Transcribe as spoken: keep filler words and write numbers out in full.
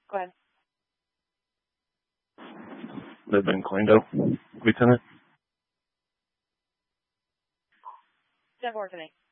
Go ahead. Live in Coindo, Lieutenant. ten four, today.